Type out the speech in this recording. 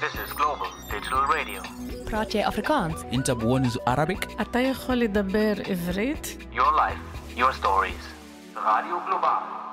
This is Global Digital Radio. براتي أفريكانس. أنت بونز Arabic. אתה יכול לדבר עברית? Your life, your stories. Radio Global.